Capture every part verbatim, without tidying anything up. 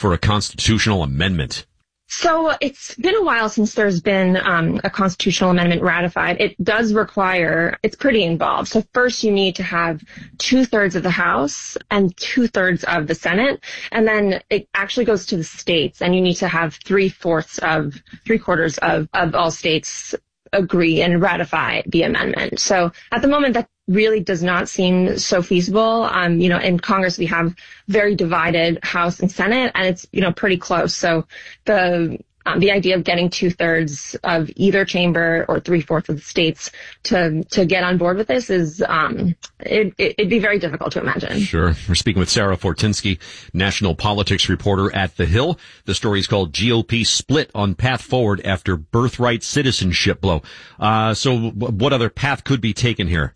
for a constitutional amendment? So it's been a while since there's been um, a constitutional amendment ratified. It does require, it's pretty involved. So first you need to have two-thirds of the House and two-thirds of the Senate. And then it actually goes to the states, and you need to have three-fourths of, three-quarters of, of all states agree and ratify the amendment. So at the moment, that really does not seem so feasible. Um, you know, in Congress, we have very divided House and Senate, and it's, you know, pretty close. So the um, the idea of getting two thirds of either chamber or three fourths of the states to to get on board with this is um, it, it, it'd be very difficult to imagine. Sure. We're speaking with Sarah Fortinski, national politics reporter at The Hill. The story is called G O P Split on Path Forward After Birthright Citizenship Blow. Uh, so what other path could be taken here?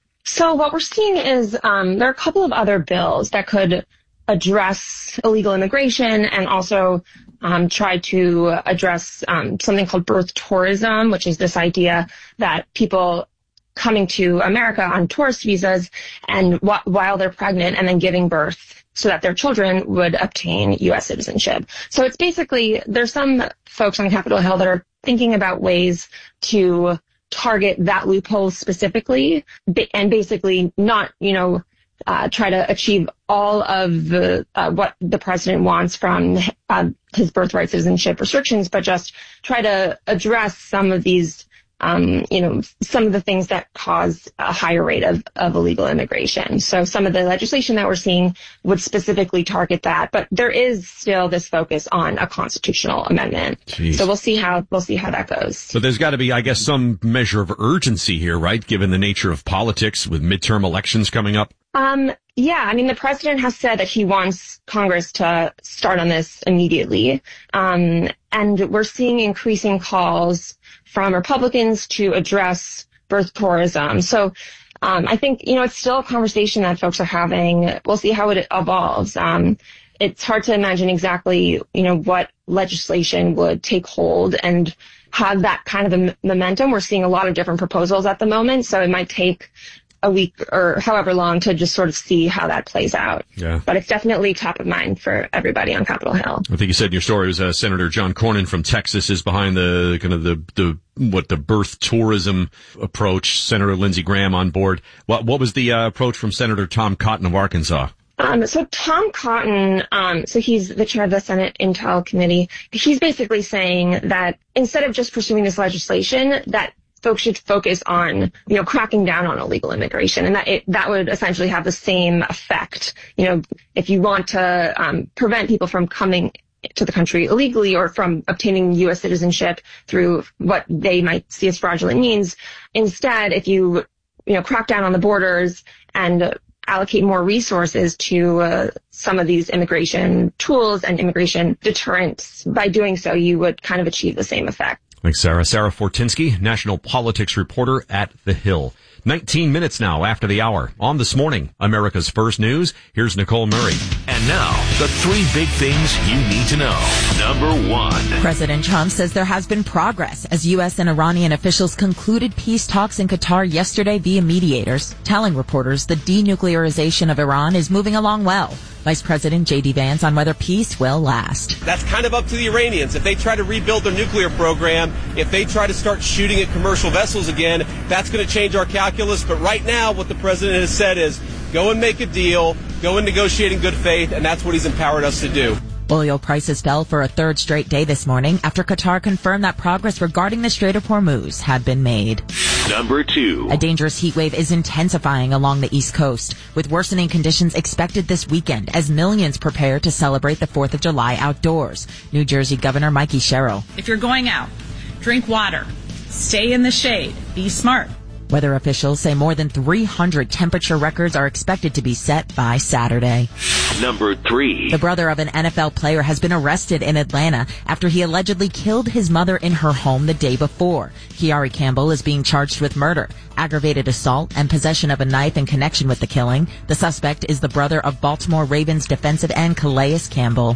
So what we're seeing is um, there are a couple of other bills that could address illegal immigration and also um, try to address um, something called birth tourism, which is this idea that people coming to America on tourist visas and wh- while they're pregnant and then giving birth so that their children would obtain U S citizenship. So it's basically, there's some folks on Capitol Hill that are thinking about ways to target that loophole specifically and basically not, you know, uh, try to achieve all of the, uh, what the president wants from uh, his birthright citizenship restrictions, but just try to address some of these, um, you know, some of the things that cause a higher rate of, of illegal immigration. So some of the legislation that we're seeing would specifically target that, but there is still this focus on a constitutional amendment. Jeez. So we'll see how, we'll see how that goes. So there's got to be, I guess, some measure of urgency here, right? Given the nature of politics with midterm elections coming up. Um, yeah, I mean, the president has said that he wants Congress to start on this immediately. Um, and we're seeing increasing calls from Republicans to address birth tourism. So, um, I think, you know, it's still a conversation that folks are having. We'll see how it evolves. Um, it's hard to imagine exactly, you know, what legislation would take hold and have that kind of a momentum. We're seeing a lot of different proposals at the moment, so it might take a week or however long to just sort of see how that plays out. Yeah. But it's definitely top of mind for everybody on Capitol Hill. I think you said in your story it was uh, Senator John Cornyn from Texas is behind the kind of the, the what the birth tourism approach. Senator Lindsey Graham on board. What what was the uh, approach from Senator Tom Cotton of Arkansas? Um, so Tom Cotton, um, so he's the chair of the Senate Intel Committee. He's basically saying that instead of just pursuing this legislation, that folks should focus on, you know, cracking down on illegal immigration, and that it, that would essentially have the same effect. You know, if you want to um, prevent people from coming to the country illegally or from obtaining U S citizenship through what they might see as fraudulent means, instead, if you, you know, crack down on the borders and allocate more resources to uh, some of these immigration tools and immigration deterrents, by doing so, you would kind of achieve the same effect. Thanks, Sarah. Sarah Fortinski, national politics reporter at The Hill. nineteen minutes now after the hour. On This Morning, America's First News, here's Nicole Murray. And now, the three big things you need to know. Number one. President Trump says there has been progress as U S and Iranian officials concluded peace talks in Qatar yesterday via mediators, telling reporters the denuclearization of Iran is moving along well. Vice President J D Vance on whether peace will last. That's kind of up to the Iranians. If they try to rebuild their nuclear program, if they try to start shooting at commercial vessels again, that's going to change our calculus. But right now, what the president has said is go and make a deal, go and negotiate in good faith, and that's what he's empowered us to do. Oil prices fell for a third straight day this morning after Qatar confirmed that progress regarding the Strait of Hormuz had been made. Number two. A dangerous heat wave is intensifying along the East Coast, with worsening conditions expected this weekend as millions prepare to celebrate the fourth of July outdoors. New Jersey Governor Mikey Sherrill. If you're going out, drink water, stay in the shade, be smart. Weather officials say more than three hundred temperature records are expected to be set by Saturday. Number three. The brother of an N F L player has been arrested in Atlanta after he allegedly killed his mother in her home the day before. Kiari Campbell is being charged with murder, aggravated assault, and possession of a knife in connection with the killing. The suspect is the brother of Baltimore Ravens defensive end Calais Campbell.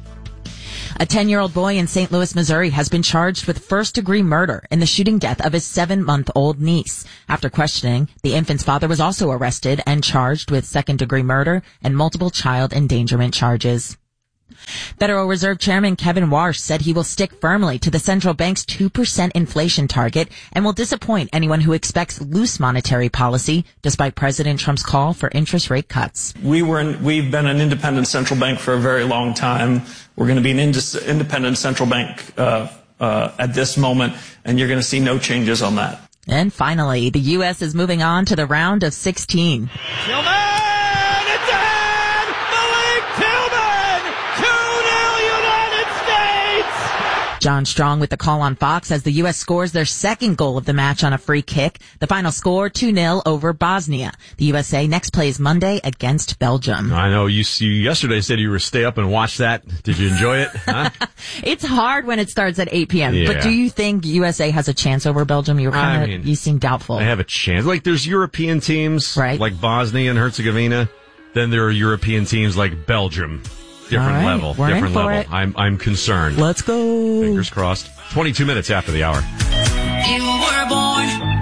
A ten-year-old boy in Saint Louis, Missouri has been charged with first-degree murder in the shooting death of his seven-month-old niece. After questioning, the infant's father was also arrested and charged with second-degree murder and multiple child endangerment charges. Federal Reserve Chairman Kevin Warsh said he will stick firmly to the central bank's two percent inflation target and will disappoint anyone who expects loose monetary policy, despite President Trump's call for interest rate cuts. We were in, we've been an independent central bank for a very long time. We're going to be an ind- independent central bank uh, uh, at this moment, and you're going to see no changes on that. And finally, the U S is moving on to the round of sixteen. Tillman! It's in! Malik Tillman! two nil United States! John Strong with the call on Fox as the U S scores their second goal of the match on a free kick. The final score, two nil over Bosnia. The U S A next plays Monday against Belgium. I know you, you yesterday said you were stay up and watch that. Did you enjoy it? Huh? It's hard when it starts at eight p.m. Yeah. But do you think U S A has a chance over Belgium? You were kind of, I mean, you seem doubtful. They have a chance. Like there's European teams, right, like Bosnia and Herzegovina. Then there are European teams like Belgium. Different right, level. we're Different in for level. it. I'm I'm concerned. Let's go. Fingers crossed. twenty-two minutes after the hour. You were born.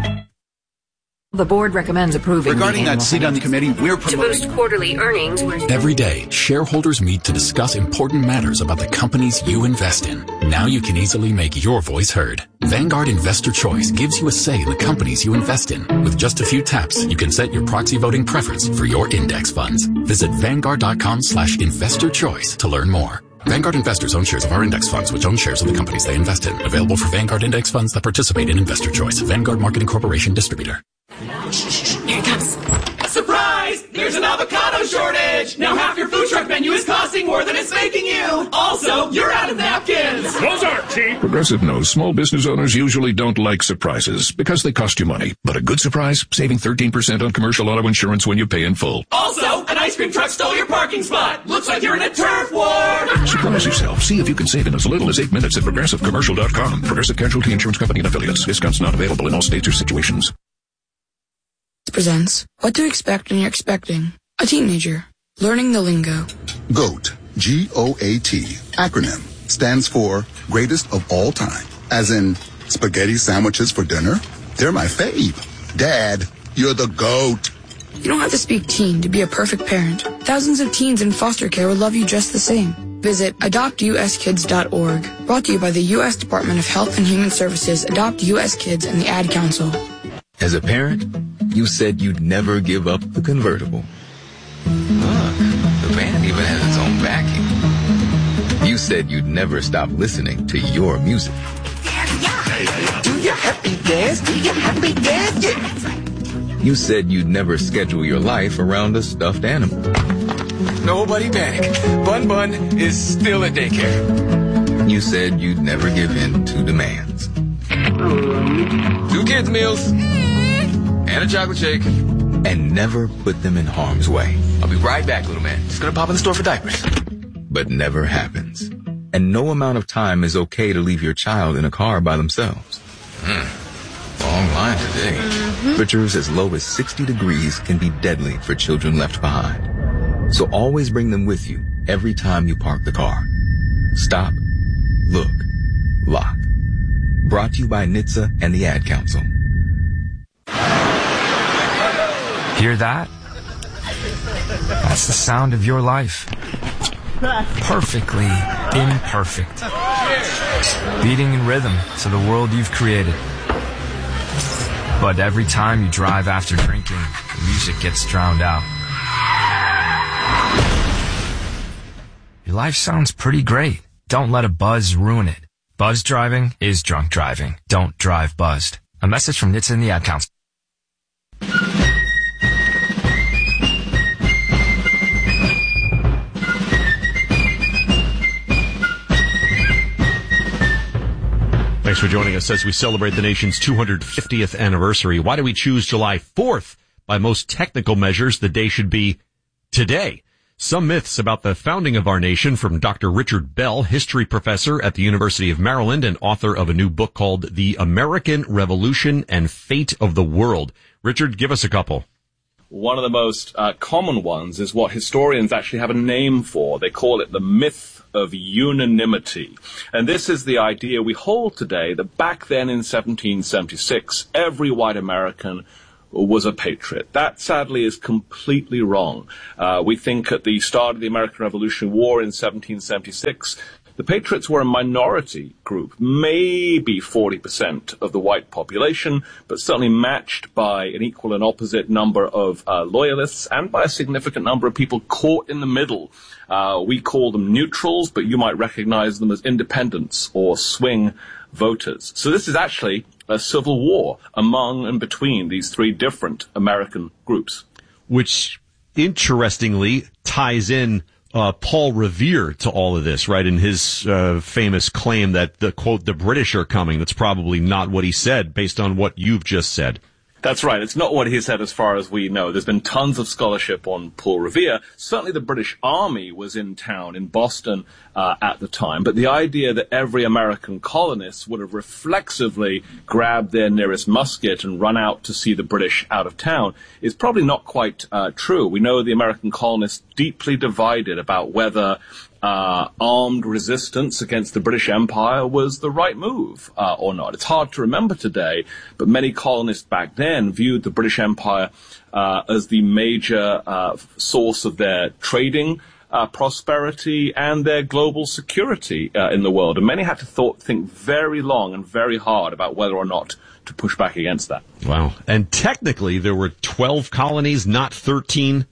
The board recommends approving. Regarding that seat on the committee, we're promoting to boost quarterly earnings. Every day, shareholders meet to discuss important matters about the companies you invest in. Now you can easily make your voice heard. Vanguard Investor Choice gives you a say in the companies you invest in. With just a few taps, you can set your proxy voting preference for your index funds. Visit Vanguard.com slash investor choice to learn more. Vanguard investors own shares of our index funds, which own shares of the companies they invest in. Available for Vanguard index funds that participate in Investor Choice. Vanguard Marketing Corporation Distributor. Here it comes. Surprise! There's an avocado shortage! Now half your food truck menu is costing more than it's making you! Also, you're out of napkins! Those aren't cheap! Progressive knows small business owners usually don't like surprises because they cost you money. But a good surprise? Saving thirteen percent on commercial auto insurance when you pay in full. Also, an ice cream truck stole your parking spot! Looks like you're in a turf war! Surprise yourself. See if you can save in as little as eight minutes at Progressive Commercial dot com. Progressive Casualty Insurance Company and Affiliates. Discounts not available in all states or situations. Presents What to Expect When You're Expecting a Teenager. Learning the Lingo. GOAT, G O A T, acronym, stands for Greatest of All Time. As in, spaghetti sandwiches for dinner? They're my fave. Dad, you're the GOAT. You don't have to speak teen to be a perfect parent. Thousands of teens in foster care would love you just the same. Visit adopt u s kids dot org. Brought to you by the U S Department of Health and Human Services, Adopt U S Kids, and the Ad Council. As a parent, you said you'd never give up the convertible. Look, the van even has its own vacuum. You said you'd never stop listening to your music. Do your happy dance, do your happy dance, yeah. You said you'd never schedule your life around a stuffed animal. Nobody panic. Bun Bun is still at daycare. You said you'd never give in to demands. Two kids' meals. And a chocolate shake. And never put them in harm's way. I'll be right back, little man. Just gonna pop in the store for diapers. But never happens. And no amount of time is okay to leave your child in a car by themselves. Hmm. Long line today. Mm-hmm. Temperatures as low as sixty degrees can be deadly for children left behind. So always bring them with you every time you park the car. Stop, look, lock. Brought to you by N H T S A and the Ad Council. Hear that? That's the sound of your life. Perfectly imperfect. Beating in rhythm to the world you've created. But every time you drive after drinking, the music gets drowned out. Your life sounds pretty great. Don't let a buzz ruin it. Buzz driving is drunk driving. Don't drive buzzed. A message from N H T S A and the Ad Council. Thanks for joining us as we celebrate the nation's two hundred fiftieth anniversary. Why do we choose July fourth? By most technical measures, the day should be today. Some myths about the founding of our nation from Doctor Richard Bell, history professor at the University of Maryland and author of a new book called The American Revolution and Fate of the World. Richard, give us a couple. One of the most uh, common ones is what historians actually have a name for. They call it the myth of unanimity. And this is the idea we hold today that back then in seventeen seventy-six, every white American was a patriot. That, sadly, is completely wrong. Uh, we think at the start of the American Revolutionary War in seventeen seventy-six, the Patriots were a minority group, maybe forty percent of the white population, but certainly matched by an equal and opposite number of uh, loyalists and by a significant number of people caught in the middle. Uh, we call them neutrals, but you might recognize them as independents or swing voters. So this is actually a civil war among and between these three different American groups. Which, interestingly, ties in Uh, Paul Revere to all of this, right? In his uh, famous claim that the quote, the British are coming. That's probably not what he said based on what you've just said. That's right. It's not what he said as far as we know. There's been tons of scholarship on Paul Revere. Certainly the British Army was in town in Boston uh, at the time. But the idea that every American colonist would have reflexively grabbed their nearest musket and run out to see the British out of town is probably not quite uh, true. We know the American colonists deeply divided about whether Uh, armed resistance against the British Empire was the right move uh, or not. It's hard to remember today, but many colonists back then viewed the British Empire uh, as the major uh, source of their trading uh, prosperity and their global security uh, in the world. And many had to thought, think very long and very hard about whether or not to push back against that. Wow. And technically there were twelve colonies, not thirteen.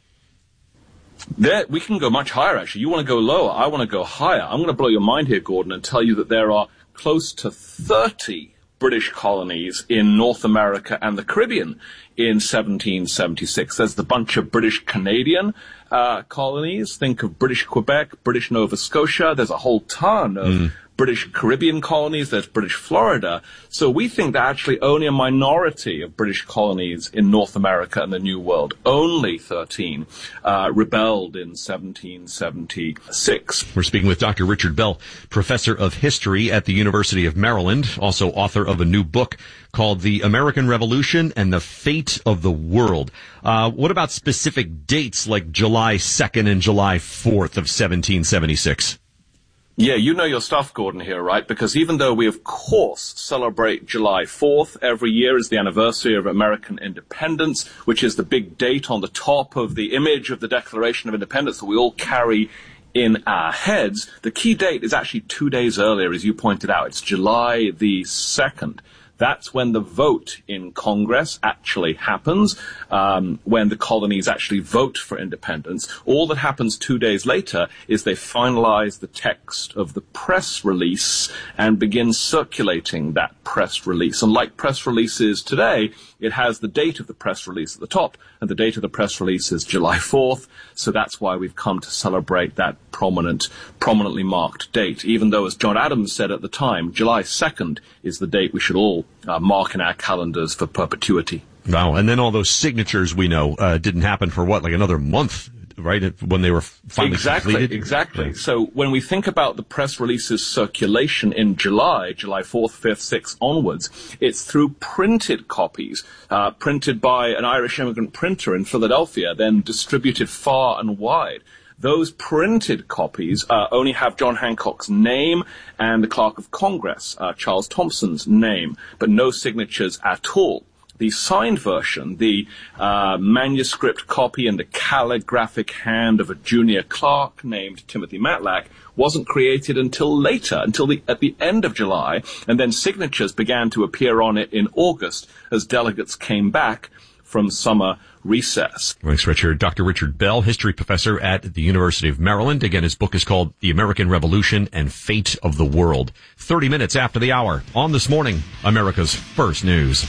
There, we can go much higher, actually. You want to go lower. I want to go higher. I'm going to blow your mind here, Gordon, and tell you that there are close to thirty British colonies in North America and the Caribbean in seventeen seventy-six. There's the bunch of British Canadian uh, colonies. Think of British Quebec, British Nova Scotia. There's a whole ton of mm. British Caribbean colonies. There's British Florida. So we think that actually only a minority of British colonies in North America and the New World, only thirteen, uh, rebelled in seventeen seventy-six. We're speaking with Doctor Richard Bell, professor of history at the University of Maryland, also author of a new book called The American Revolution and the Fate of the World. Uh, what about specific dates like July second and July fourth of seventeen seventy-six? Yeah, you know your stuff, Gordon, here, right? Because even though we, of course, celebrate July fourth every year as the anniversary of American independence, which is the big date on the top of the image of the Declaration of Independence that we all carry in our heads, the key date is actually two days earlier, as you pointed out. It's July the second. That's when the vote in Congress actually happens, um, when the colonies actually vote for independence. All that happens two days later is they finalize the text of the press release and begin circulating that press release. And like press releases today, it has the date of the press release at the top, and the date of the press release is July fourth. So that's why we've come to celebrate that prominent, prominently marked date, even though, as John Adams said at the time, July second is the date we should all uh, mark in our calendars for perpetuity. Wow. And then all those signatures we know uh, didn't happen for what, like another month, right, when they were finally exactly, completed? Exactly, Right. So when we think about the press releases circulation in July, July fourth, fifth, sixth onwards, it's through printed copies, uh, printed by an Irish immigrant printer in Philadelphia, then distributed far and wide. Those printed copies uh, only have John Hancock's name and the Clerk of Congress, uh, Charles Thompson's name, but no signatures at all. The signed version, the uh, manuscript copy and the calligraphic hand of a junior clerk named Timothy Matlack, wasn't created until later, until the, at the end of July, and then signatures began to appear on it in August as delegates came back from summer recess. Thanks, Richard. Doctor Richard Bell, history professor at the University of Maryland. Again, his book is called The American Revolution and Fate of the World. thirty minutes after the hour on This Morning, America's First News.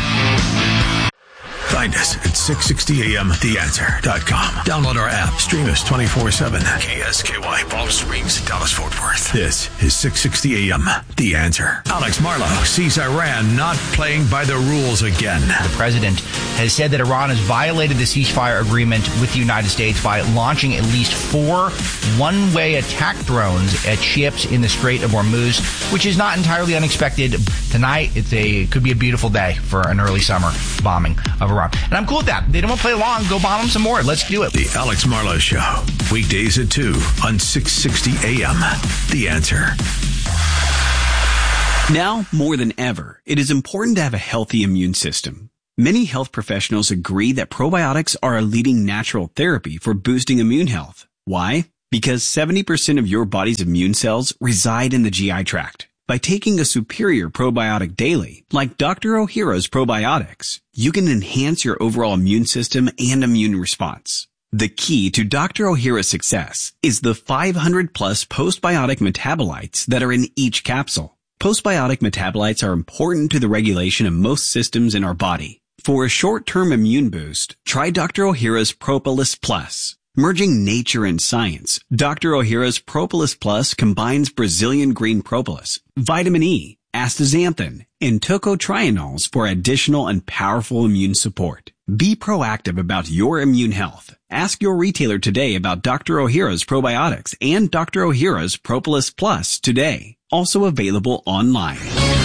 Find us at six sixty a m the answer dot com. Download our app. Stream us twenty-four seven. K S K Y, Palm Springs, Dallas, Fort Worth. This is six sixty a m The Answer. Alex Marlow sees Iran not playing by the rules again. The president has said that Iran has violated the ceasefire agreement with the United States by launching at least four one-way attack drones at ships in the Strait of Hormuz, which is not entirely unexpected. Tonight, it's a it could be a beautiful day for an early summer bombing of Iran. And I'm cool with that. They don't want to play along. Go bomb them some more. Let's do it. The Alex Marlow Show. Weekdays at two on six sixty a m The Answer. Now, more than ever, it is important to have a healthy immune system. Many health professionals agree that probiotics are a leading natural therapy for boosting immune health. Why? Because seventy percent of your body's immune cells reside in the G I tract. By taking a superior probiotic daily, like Doctor Ohhira's probiotics, you can enhance your overall immune system and immune response. The key to Doctor Ohhira's success is the five hundred plus postbiotic metabolites that are in each capsule. Postbiotic metabolites are important to the regulation of most systems in our body. For a short-term immune boost, try Doctor Ohhira's Propolis Plus. Merging nature and science, Doctor Ohhira's Propolis Plus combines Brazilian green propolis, vitamin E, astaxanthin, and tocotrienols for additional and powerful immune support. Be proactive about your immune health. Ask your retailer today about Doctor Ohhira's probiotics and Doctor Ohhira's Propolis Plus today. Also available online.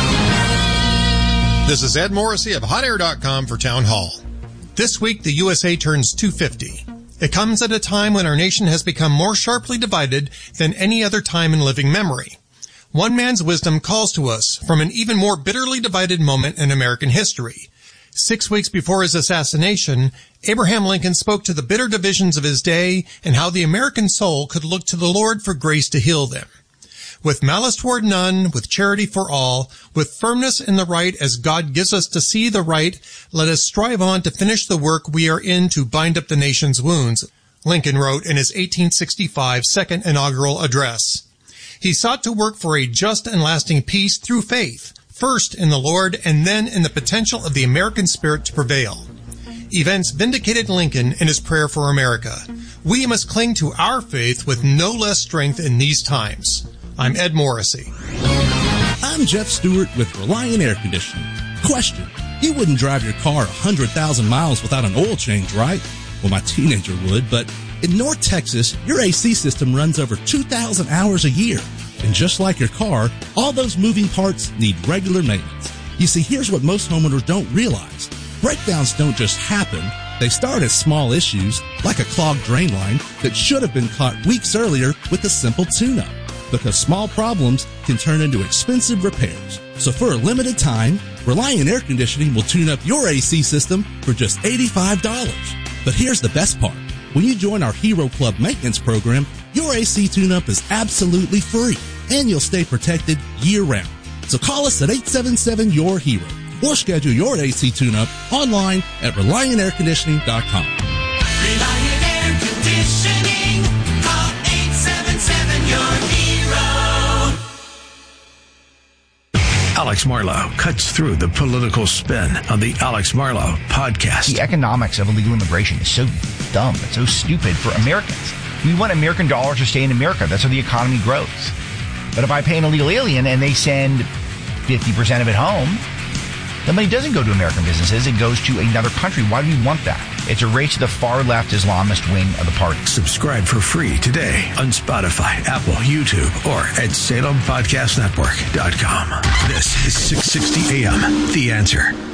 This is Ed Morrissey of hot air dot com for Town Hall. This week, the U S A turns two hundred fifty. It comes at a time when our nation has become more sharply divided than any other time in living memory. One man's wisdom calls to us from an even more bitterly divided moment in American history. Six weeks before his assassination, Abraham Lincoln spoke to the bitter divisions of his day and how the American soul could look to the Lord for grace to heal them. With malice toward none, with charity for all, with firmness in the right as God gives us to see the right, let us strive on to finish the work we are in to bind up the nation's wounds, Lincoln wrote in his eighteen sixty-five second inaugural address. He sought to work for a just and lasting peace through faith, first in the Lord and then in the potential of the American spirit to prevail. Events vindicated Lincoln in his prayer for America. We must cling to our faith with no less strength in these times. I'm Ed Morrissey. I'm Jeff Stewart with Reliant Air Conditioning. Question: you wouldn't drive your car one hundred thousand miles without an oil change, right? Well, my teenager would, but in North Texas, your A C system runs over two thousand hours a year. And just like your car, all those moving parts need regular maintenance. You see, here's what most homeowners don't realize. Breakdowns don't just happen. They start as small issues, like a clogged drain line that should have been caught weeks earlier with a simple tune-up. Because small problems can turn into expensive repairs. So for a limited time, Reliant Air Conditioning will tune up your A C system for just eighty-five dollars. But here's the best part. When you join our Hero Club maintenance program, your A C tune-up is absolutely free, and you'll stay protected year-round. So call us at eight seven seven, Y O U R HERO or schedule your A C tune-up online at reliant air conditioning dot com. Reliant Air Conditioning. Call eight seven seven, Y O U R HERO. Alex Marlow cuts through the political spin on the Alex Marlow podcast. The economics of illegal immigration is so dumb. It's so stupid for Americans. We want American dollars to stay in America. That's how the economy grows. But if I pay an illegal alien and they send fifty percent of it home, the money doesn't go to American businesses. It goes to another country. Why do we want that? It's a race to the far-left Islamist wing of the party. Subscribe for free today on Spotify, Apple, YouTube, or at Salem Podcast Network dot com. This is six sixty A M, The Answer.